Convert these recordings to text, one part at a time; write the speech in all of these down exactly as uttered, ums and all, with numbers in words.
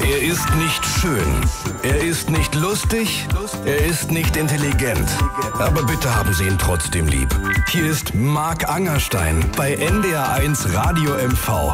Er ist nicht schön, er ist nicht lustig, er ist nicht intelligent. Aber bitte haben Sie ihn trotzdem lieb. Hier ist Marc Angerstein bei N D R eins Radio M V.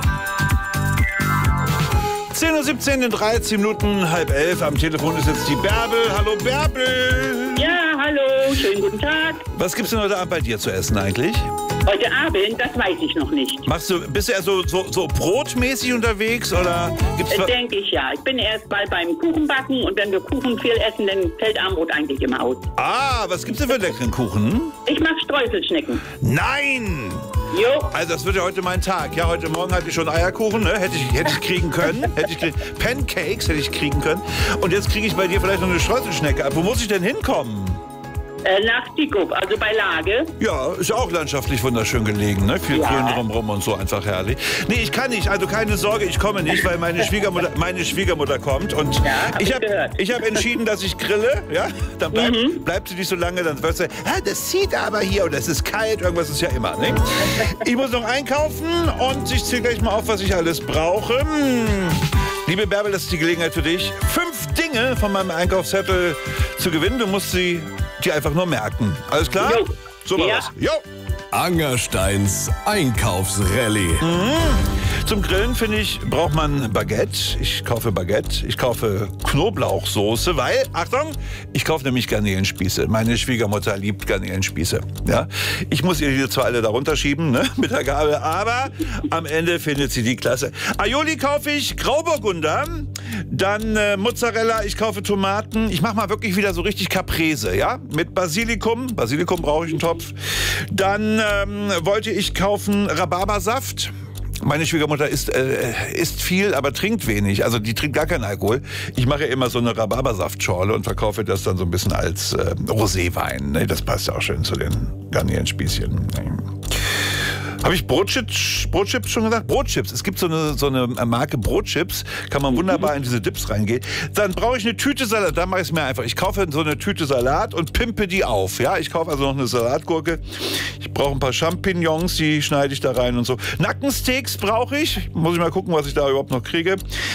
zehn Uhr siebzehn in dreizehn Minuten, halb elf. Am Telefon ist jetzt die Bärbel. Hallo Bärbel. Ja, hallo, schönen guten Tag. Was gibt's denn heute Abend bei dir zu essen eigentlich? Heute Abend, das weiß ich noch nicht. Machst du, bist du eher so, so, so brotmäßig unterwegs oder gibt's Äh, Denke ich ja. Ich bin erst mal beim Kuchenbacken und wenn wir Kuchen viel essen, dann fällt Armbrot eigentlich immer aus. Ah, was gibt's denn für leckeren Kuchen? Ich mache Streuselschnecken. Nein! Jo. Also das wird ja heute mein Tag. Ja, heute Morgen hatte ich schon Eierkuchen, ne? Hätte ich, hätte ich kriegen können. hätte ich kriegen. Pancakes hätte ich kriegen können. Und jetzt kriege ich bei dir vielleicht noch eine Streuselschnecke ab. Wo muss ich denn hinkommen? Äh, nach Diekow, also bei Lage. Ja, ist ja auch landschaftlich wunderschön gelegen, ne? Viel Ja. Grün drumherum und so, einfach herrlich. Nee, ich kann nicht, also keine Sorge, ich komme nicht, weil meine Schwiegermutter, meine Schwiegermutter kommt und Ja, hab ich ich habe gehört. ich hab entschieden, dass ich grille, ja? Dann bleib, Mhm. bleibt sie nicht so lange, dann wird sie, ah, das zieht aber hier und es ist kalt, irgendwas ist ja immer, ne? Ich muss noch einkaufen und ich zähle gleich mal auf, was ich alles brauche. Hm. Liebe Bärbel, das ist die Gelegenheit für dich, fünf Dinge von meinem Einkaufszettel zu gewinnen. Du musst sie dir einfach nur merken. Alles klar? Jo. So war Ja. das. Jo. Angersteins Einkaufsrallye. Zum Grillen, finde ich, braucht man Baguette. Ich kaufe Baguette. Ich kaufe Knoblauchsoße, weil, Achtung, ich kaufe nämlich Garnelenspieße. Meine Schwiegermutter liebt Garnelenspieße. Ja? Ich muss ihr die zwar alle darunter schieben, ne, mit der Gabel, aber am Ende findet sie die klasse. Aioli kaufe ich, Grauburgunder, dann äh, Mozzarella, ich kaufe Tomaten. Ich mache mal wirklich wieder so richtig Caprese, ja, mit Basilikum. Basilikum brauche ich einen Topf. Dann ähm, wollte ich kaufen Rhabarbersaft. Meine Schwiegermutter isst, äh, isst viel, aber trinkt wenig. Also die trinkt gar keinen Alkohol. Ich mache immer so eine Rhabarbersaftschorle und verkaufe das dann so ein bisschen als äh, Roséwein. Ne? Das passt ja auch schön zu den Garnelenspießchen. Ne? Habe ich Brotchips, Brotchips schon gesagt? Brotchips. Es gibt so eine, so eine Marke Brotchips. Kann man wunderbar in diese Dips reingehen. Dann brauche ich eine Tüte Salat. Da mache ich es mir einfach. Ich kaufe so eine Tüte Salat und pimpe die auf. Ja, ich kaufe also noch eine Salatgurke. Ich brauche ein paar Champignons. Die schneide ich da rein und so. Nackensteaks brauche ich. Muss ich mal gucken, was ich da überhaupt noch kriege.